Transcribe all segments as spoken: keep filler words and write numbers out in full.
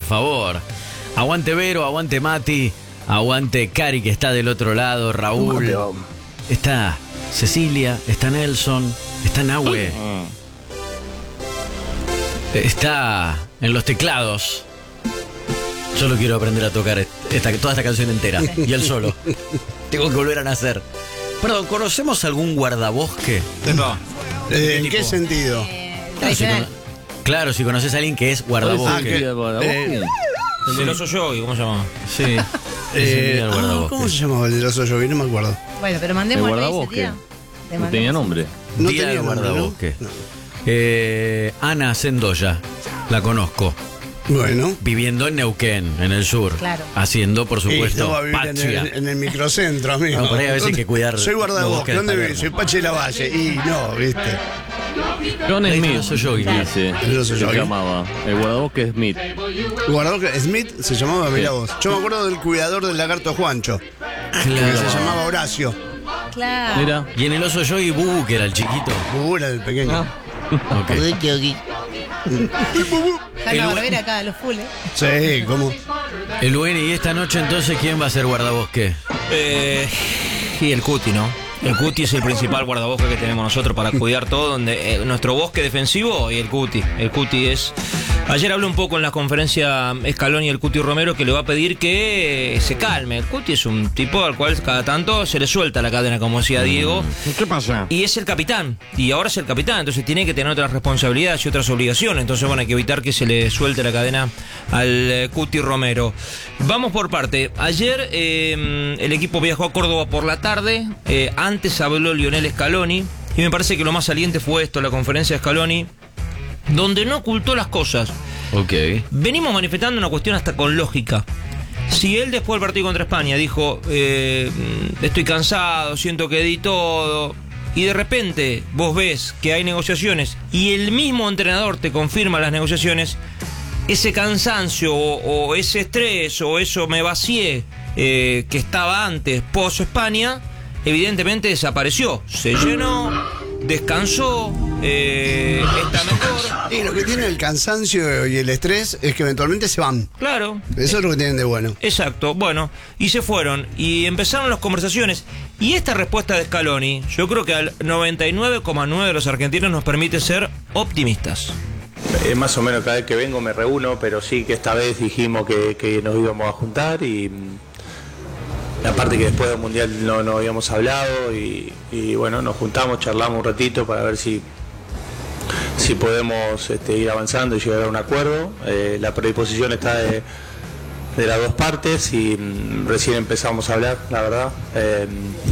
favor. Aguante Vero, aguante Mati, aguante Cari que está del otro lado, Raúl. Está Cecilia, está Nelson, está Nahue. Está en los teclados. Solo quiero aprender a tocar esta, toda esta canción entera. Y él solo. Tengo que volver a nacer. Perdón, ¿conocemos algún guardabosque? No. Eh, ¿En tipo? qué sentido? Eh, Claro, si, cono- claro, si conoces a alguien que es guardabosque. Ah, que- eh, El del oso yogi, ¿cómo se llama? Sí. eh, Ese es el ah, guardabosque. ¿Cómo se llamaba el de los yogi? No me acuerdo. Bueno, pero mandemos El al rey ese guardabosque. día. Le No mandamos. tenía nombre. No Día tenía del nombre, ¿no? guardabosque. No. Eh, Ana Sendoya, la conozco. Bueno. Viviendo en Neuquén, en el sur. Claro. Haciendo, por Y supuesto, no va a vivir en patria. el, en el microcentro, amigo. No, por ahí a veces hay que cuidar Soy los guardabosque. bosques de ¿Dónde Palermo. vives? Soy Pache de la Valle. Y no, viste. John Ahí está Smith. el oso yogi. Dice. El oso Se yogi. llamaba. El guardabosque Smith. Guardabosque Smith se llamaba, mirá vos. Yo me acuerdo del cuidador del lagarto Juancho. Que Claro. se llamaba Horacio. Claro. Mira. Y en el oso yogi, Bubu, que era el chiquito. Uh, era el pequeño. Ok. Hanna Barbera acá, los full, ¿eh? Sí, ¿cómo? El bueno, y esta noche entonces, ¿quién va a ser guardabosque? Eh, y el Cuti, ¿no? El Cuti es el principal guardabosque que tenemos nosotros para cuidar todo, donde eh, nuestro bosque defensivo y el Cuti. El Cuti es... Ayer hablé un poco en la conferencia Scaloni y el Cuti Romero que le va a pedir que eh, se calme. El Cuti es un tipo al cual cada tanto se le suelta la cadena, como decía Diego. ¿Qué pasa? Y es el capitán, y ahora es el capitán, entonces tiene que tener otras responsabilidades y otras obligaciones. Entonces, bueno, hay que evitar que se le suelte la cadena al eh, Cuti Romero. Vamos por parte. Ayer eh, el equipo viajó a Córdoba por la tarde. Eh, antes habló Lionel Scaloni, y me parece que lo más saliente fue esto, la conferencia de Scaloni, donde no ocultó las cosas. Ok. Venimos manifestando una cuestión hasta con lógica. Si él después del partido contra España dijo, eh, estoy cansado, siento que di todo, y de repente vos ves que hay negociaciones y el mismo entrenador te confirma las negociaciones, ese cansancio o, o ese estrés o eso me vacié eh, que estaba antes, post España, evidentemente desapareció. Se llenó, descansó, eh, está mejor. Y lo que tiene el cansancio y el estrés es que eventualmente se van. Claro. Eso es lo que tienen de bueno. Exacto, bueno, y se fueron, y empezaron las conversaciones, y esta respuesta de Scaloni, yo creo que al noventa y nueve coma nueve de los argentinos nos permite ser optimistas. Eh, más o menos cada vez que vengo me reúno, pero sí que esta vez dijimos que, que nos íbamos a juntar y mm, aparte que después del Mundial no, no habíamos hablado y, y bueno, nos juntamos, charlamos un ratito para ver si si podemos este, ir avanzando y llegar a un acuerdo. Eh, la predisposición está de, de las dos partes y mm, recién empezamos a hablar, la verdad. Eh,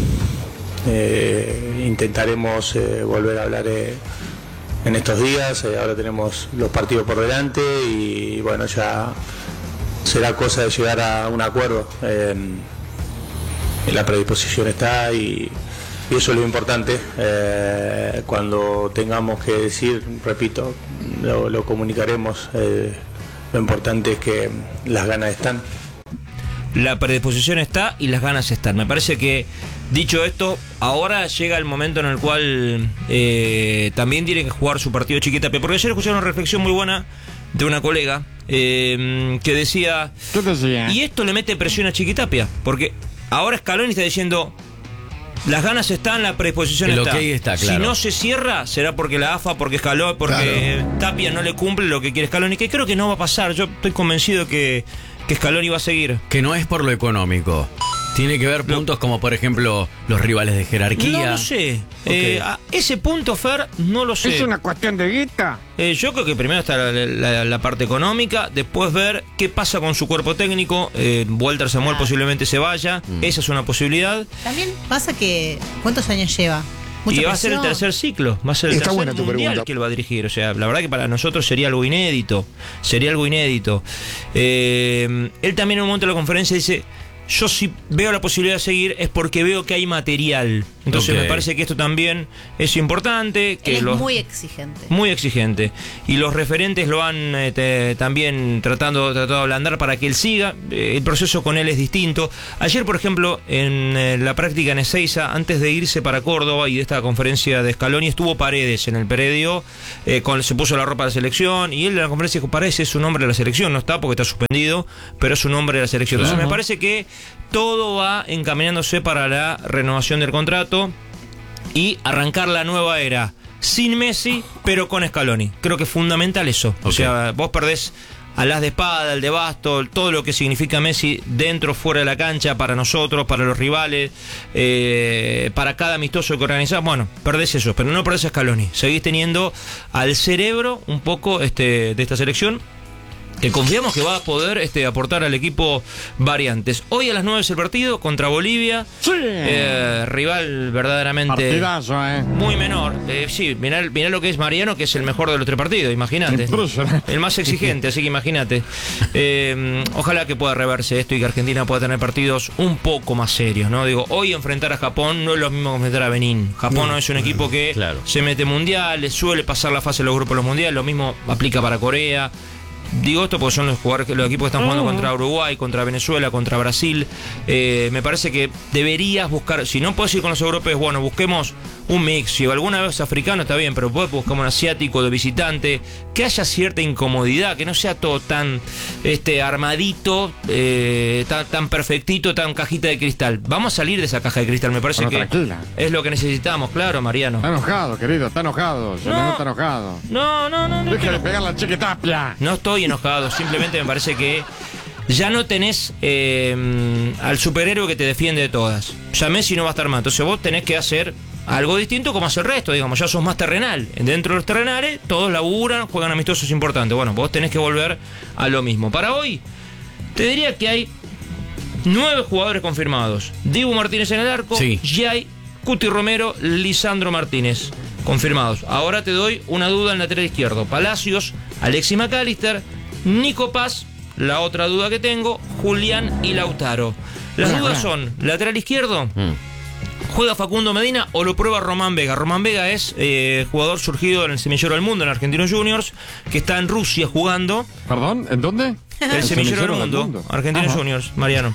eh, intentaremos eh, volver a hablar eh, en estos días. Eh, ahora tenemos los partidos por delante y bueno, ya será cosa de llegar a un acuerdo. Eh, la predisposición está y, y eso es lo importante. Eh, cuando tengamos que decir, repito, lo, lo comunicaremos. Eh, lo importante es que las ganas están. La predisposición está y las ganas están. Me parece que, dicho esto, ahora llega el momento en el cual eh, también tiene que jugar su partido Chiquitapia. Porque ayer escuché una reflexión muy buena de una colega eh, que decía, ¿Qué te decía? y esto le mete presión a Chiquitapia, porque ahora Scaloni está diciendo, las ganas están, la predisposición El está. ok está, claro. Si no se cierra, será porque la A F A, porque Scaloni, porque Tapia no le cumple lo que quiere Scaloni, que creo que no va a pasar. Yo estoy convencido que, que Scaloni va a seguir. Que no es por lo económico. Tiene que ver puntos como, por ejemplo, los rivales de jerarquía. No lo sé. Ok. Eh, a ese punto, Fer, no lo sé. ¿Es una cuestión de guita? Eh, yo creo que primero está la, la- la parte económica, después ver qué pasa con su cuerpo técnico. Eh, Walter Samuel Ah. posiblemente se vaya. Mm. Esa es una posibilidad. También pasa que, ¿cuántos años lleva? Mucha Y va a ser el presión. tercer ciclo, va a ser el Está tercer buena tu mundial pregunta. que él va a dirigir. O sea, la verdad que para nosotros sería algo inédito. Sería algo inédito. Eh, él también en un momento de la conferencia dice, yo sí veo la posibilidad de seguir es porque veo que hay material. Entonces Ok. me parece que esto también es importante. Que Él es los, muy exigente. muy exigente. Y los referentes lo han eh, te- también tratando, tratado de ablandar para que él siga. Eh, el proceso con él es distinto. Ayer, por ejemplo, en eh, la práctica en Ezeiza, antes de irse para Córdoba y de esta conferencia de Scaloni, estuvo Paredes en el predio, eh, con, se puso la ropa de la selección, y él en la conferencia dijo: Paredes es un hombre de la selección, no está porque está suspendido, pero es un hombre de la selección. Entonces me parece que todo va encaminándose para la renovación del contrato y arrancar la nueva era sin Messi, pero con Scaloni. Creo que es fundamental eso. O Ok. sea, vos perdés al as de espada, al de basto, todo lo que significa Messi dentro, fuera de la cancha, para nosotros, para los rivales, eh, para cada amistoso que organizás. Bueno, perdés eso, pero no perdés a Scaloni. Seguís teniendo al cerebro un poco este, de esta selección, que confiamos que va a poder este, aportar al equipo variantes. Hoy a las nueve es el partido contra Bolivia. Sí. Eh, rival verdaderamente Partidazo, ¿eh? muy menor. Eh, sí, mirá, mirá lo que es Mariano, que es el mejor de los tres partidos, imagínate. Impresionante. El más exigente, así que imagínate. Eh, ojalá que pueda reverse esto y que Argentina pueda tener partidos un poco más serios, ¿no? Digo, hoy enfrentar a Japón no es lo mismo que enfrentar a Benín. Japón no, es un equipo que claro. se mete mundiales, suele pasar la fase de los grupos de los mundiales, lo mismo aplica para Corea. Digo esto porque son los jugadores, los equipos que están jugando contra Uruguay, contra Venezuela, contra Brasil. Eh, me parece que deberías buscar, si no puedes ir con los europeos, bueno, busquemos un mix. Si alguna vez africano está bien, pero puedes buscar un asiático de visitante, que haya cierta incomodidad, que no sea todo tan este armadito, eh, tan, tan perfectito, tan cajita de cristal. Vamos a salir de esa caja de cristal, me parece Bueno, que tranquila. es lo que necesitamos, claro, Mariano. Está enojado, querido, está enojado. Se No. le nota enojado. No, no, no, no. Deja de pegar la chiquitapia. No estoy enojado, simplemente me parece que ya no tenés eh, al superhéroe que te defiende de todas. Ya Messi no va a estar más, entonces vos tenés que hacer algo distinto como hace el resto, digamos, ya sos más terrenal. Dentro de los terrenales, todos laburan, juegan amistosos importantes. Bueno, vos tenés que volver a lo mismo. Para hoy, te diría que hay nueve jugadores confirmados. Dibu Martínez en el arco, Sí. Giai, Cuti Romero, Lisandro Martínez. Confirmados. Ahora te doy una duda en el lateral izquierdo. Palacios, Alexis McAllister, Nico Paz, la otra duda que tengo, Julián y Lautaro. Las Bueno, dudas bueno. son, lateral izquierdo, Mm. ¿juega Facundo Medina o lo prueba Román Vega? Román Vega es eh, jugador surgido en el Semillero del Mundo, en Argentinos Juniors, que está en Rusia jugando. ¿Perdón? ¿En dónde? El Semillero del Mundo, Argentinos Ajá. Juniors, Mariano.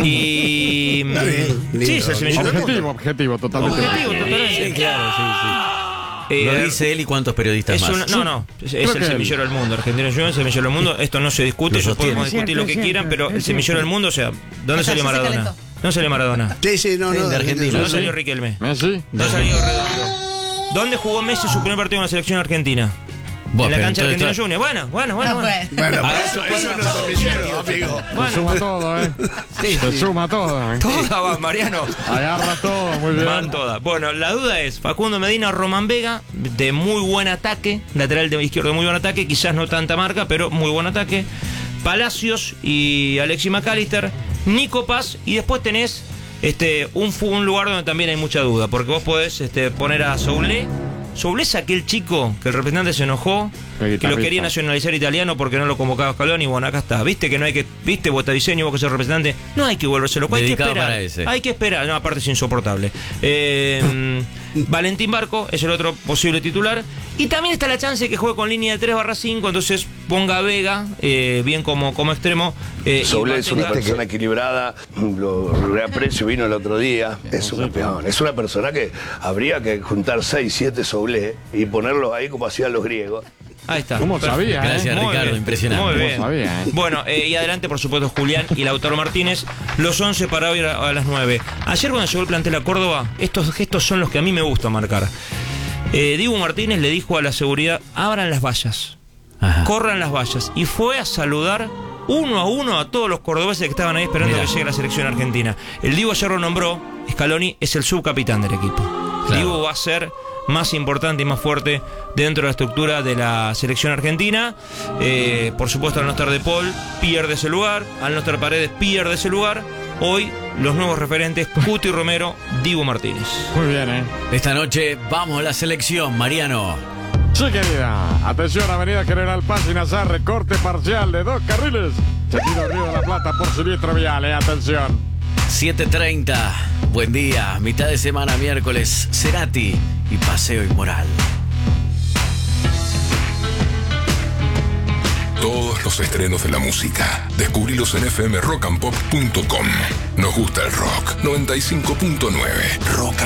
Y. Está bien, lindo. Sí, es el Semillero del Mundo. Objetivo, objetivo, totalmente. Objetivo, totalmente. Sí, claro, sí, sí. Eh, Lo dice él y cuántos periodistas Es más. una- no, no, es, es Creo el que semillero del mundo. Argentinos Juniors, el semillero del mundo. Esto no se discute, Lo ellos sostiene. podemos discutir lo que quieran, pero el semillero del mundo, o sea, ¿dónde Ya salió se Maradona? calentó. ¿Dónde salió Maradona? Sí, sí, no, Sí, no. de Argentina. ¿Dónde Sí. salió Riquelme? Messi. ¿Dónde salió Redondo? ¿Dónde jugó Messi su primer partido en la selección argentina? Bueno, En la pero cancha de entonces- Argentinos Juniors. Bueno, bueno, bueno. No, bueno. pues. Bueno, Ah, pero eso, eso no es semillero, amigo. Se suma todo, ¿eh? Se suma todo, ¿eh? Toda va, Mariano. Agarra todo, muy bien. Van todas. Bueno, la duda es Facundo Medina o Román Vega, de muy buen ataque, lateral de izquierdo de muy buen ataque, quizás no tanta marca, pero muy buen ataque. Palacios y Alexis McAllister, Nico Paz, y después tenés este un, fu- un lugar donde también hay mucha duda, porque vos podés este, poner a Soulé. Soulé es aquel chico que el representante se enojó, El que lo guitarrista. quería nacionalizar italiano porque no lo convocaba Scaloni. Bueno, acá está. Viste que no hay que, viste, vos te diseño, vos que sos representante, no hay que volvérselo, hay que Dedicado esperar. para ese. Hay que esperar, no, aparte es insoportable. Eh, Valentín Barco es el otro posible titular. Y también está la chance de que juegue con línea de tres barra cinco, entonces ponga a Vega, eh, bien como, como extremo. Eh, y Soule es una mantenga- persona equilibrada, lo reaprecio, vino el otro día, es un campeón, es una persona que habría que juntar seis, siete Soule y ponerlos ahí como hacían los griegos. Ahí está. ¿Cómo sabía, eh? Gracias, Muy Ricardo, bien, impresionante. Muy ¿Cómo bien. sabía, eh? Bueno, eh, y adelante, por supuesto, Julián y Lautaro Martínez. Los once para hoy a a las nueve. Ayer, cuando llegó el plantel a Córdoba, estos gestos son los que a mí me gusta marcar. Eh, Dibu Martínez le dijo a la seguridad: abran las vallas, Ajá. corran las vallas. Y fue a saludar uno a uno a todos los cordobeses que estaban ahí esperando Mirá. que llegue la selección argentina. El Dibu ayer lo nombró, Scaloni es el subcapitán del equipo. Claro. Dibu va a ser más importante y más fuerte dentro de la estructura de la selección argentina. Eh, por supuesto, al no estar De Paul, pierde ese lugar. Al no estar Paredes, pierde ese lugar. Hoy, los nuevos referentes, Cuti Romero, Dibu Martínez. Muy bien, ¿eh? Esta noche vamos a la selección, Mariano. Sí, querida. Atención, Avenida General Paz y Nazar, recorte parcial de dos carriles. Sentido Río de la Plata por siniestro vial, ¿eh? Atención. siete treinta, buen día, mitad de semana, miércoles, Cerati y Paseo Inmoral. Todos los estrenos de la música, descubrilos en f m rock and pop punto com. Nos gusta el rock. noventa y cinco punto nueve Rock